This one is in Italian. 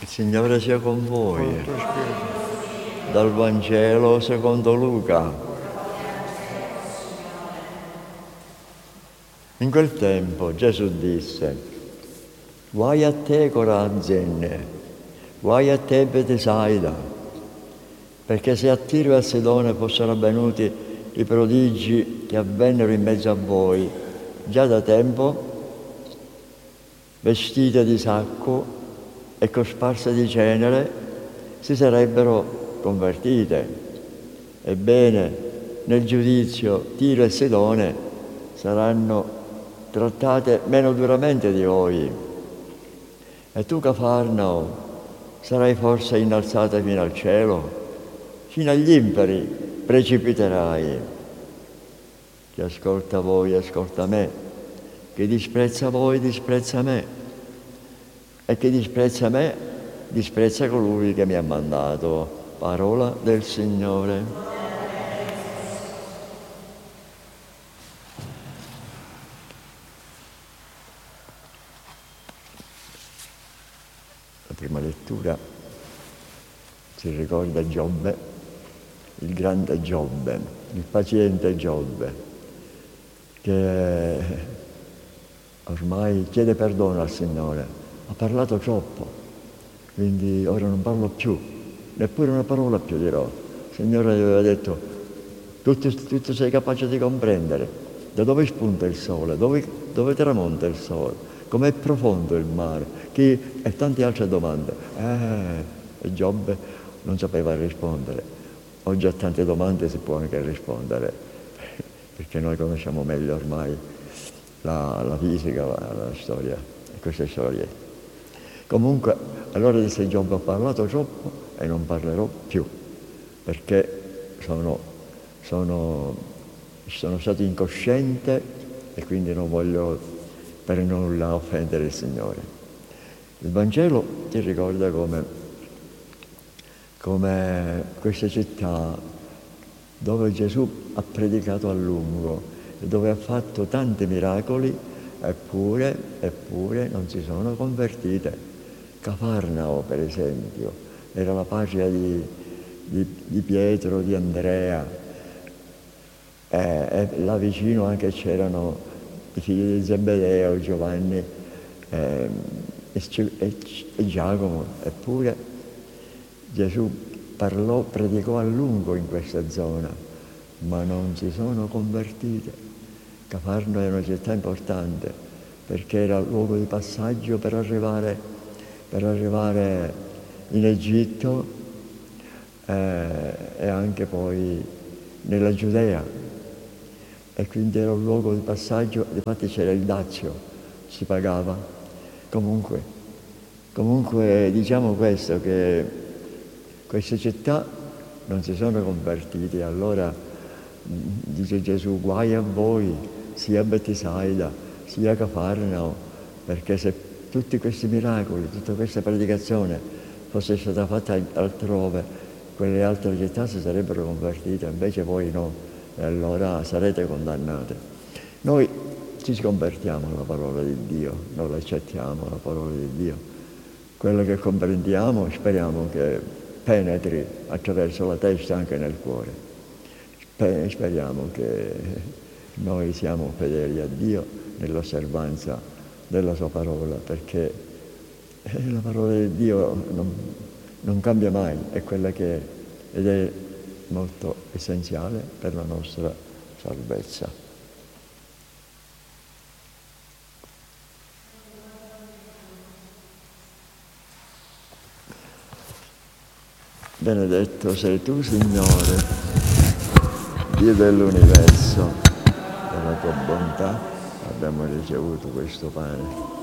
Signore sia con voi. Con il tuo spirito. Dal Vangelo secondo Luca. In quel tempo Gesù disse: «Guai a te, Corazin, guai a te, Betsaida, perché se a Tiro e a Sidone fossero avvenuti i prodigi che avvennero in mezzo a voi già da tempo, vestite di sacco e cosparse di cenere, si sarebbero convertite. Ebbene, nel giudizio Tiro e Sidone saranno trattate meno duramente di voi. E tu, Cafarnao, sarai forse innalzata fino al cielo? Fino agli imperi precipiterai. Chi ascolta voi, ascolta me. Chi disprezza voi, disprezza me. E chi disprezza me, disprezza colui che mi ha mandato. Parola del Signore. La prima lettura ci ricorda Giobbe, il grande Giobbe, il paziente Giobbe, che ormai chiede perdono al Signore. Ha parlato troppo, quindi ora non parlo più, neppure una parola più dirò. Il Signore gli aveva detto: tutto sei capace di comprendere, da dove spunta il sole, dove tramonta il sole, com'è profondo il mare, e tante altre domande. E Giobbe non sapeva rispondere. Oggi a tante domande si può anche rispondere, perché noi conosciamo meglio ormai la fisica, la storia, queste storie. Comunque, allora disse Giobbe: ho parlato troppo e non parlerò più, perché sono stato incosciente e quindi non voglio per nulla offendere il Signore. Il Vangelo ti ricorda come questa città dove Gesù ha predicato a lungo e dove ha fatto tanti miracoli, eppure non si sono convertite. Cafarnao, per esempio, era la patria di Pietro, di Andrea, e là vicino anche c'erano i figli di Zebedeo, Giovanni e Giacomo. Eppure Gesù predicò a lungo in questa zona, ma non si sono convertite. Cafarnao è una città importante perché era luogo di passaggio per arrivare in Egitto e anche poi nella Giudea, e quindi era un luogo di passaggio. Infatti c'era il dazio, si pagava. Comunque diciamo questo, che queste città non si sono convertite. Allora dice Gesù: guai a voi, sia Betsaida sia Cafarnao, perché se tutti questi miracoli, tutta questa predicazione fosse stata fatta altrove, quelle altre città si sarebbero convertite, invece voi no, e allora sarete condannate. Noi ci convertiamo alla parola di Dio, noi accettiamo la parola di Dio. Quello che comprendiamo speriamo che penetri attraverso la testa anche nel cuore. Speriamo che noi siamo fedeli a Dio nell'osservanza della sua parola, perché la parola di Dio non cambia mai, è quella che è, ed è molto essenziale per la nostra salvezza. Benedetto sei tu, Signore, Dio dell'universo. Per la tua bontà abbiamo ricevuto questo pane.